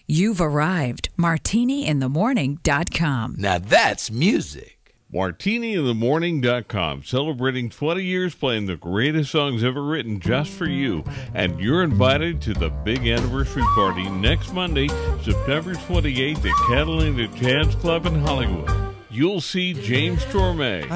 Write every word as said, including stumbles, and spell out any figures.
You've arrived. martini in the morning dot com. Now that's music. martini in the morning dot com, celebrating twenty years playing the greatest songs ever written just for you. And you're invited to the big anniversary party next Monday, September twenty-eighth at Catalina Jazz Club in Hollywood. You'll see James Torme,